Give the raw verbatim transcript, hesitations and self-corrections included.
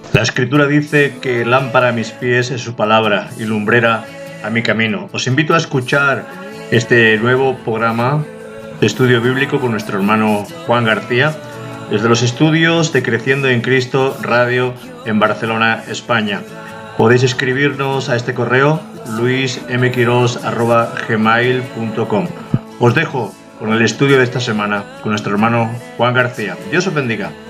La Escritura dice que lámpara a mis pies es su palabra y lumbrera a mi camino. Os invito a escuchar este nuevo programa de estudio bíblico con nuestro hermano Juan García desde los estudios de Creciendo en Cristo Radio en Barcelona, España. Podéis escribirnos a este correo luis m quiros arroba gmail punto com. Os dejo con el estudio de esta semana con nuestro hermano Juan García. Dios os bendiga.